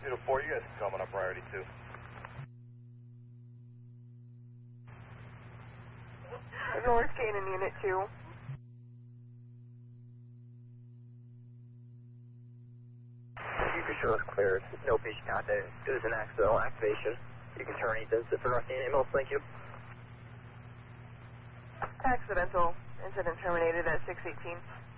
Unit 4, you guys can come on up priority 2. North Canaan Unit 2. You can show us cleared. No patient contact. It was an accidental activation. You can terminate this for North Canaan ambulance. Thank you. Accidental. Incident terminated at 6:18.